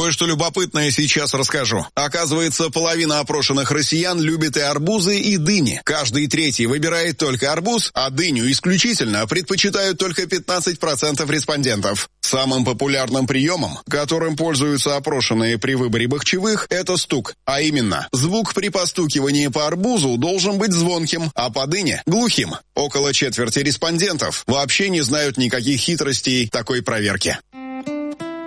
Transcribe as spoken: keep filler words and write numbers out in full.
Кое-что любопытное сейчас расскажу. Оказывается, половина опрошенных россиян любит и арбузы, и дыни. Каждый третий выбирает только арбуз, а дыню исключительно предпочитают только пятнадцать процентов респондентов. Самым популярным приемом, которым пользуются опрошенные при выборе бахчевых, это стук. А именно, звук при постукивании по арбузу должен быть звонким, а по дыне – глухим. Около четверти респондентов вообще не знают никаких хитростей такой проверки.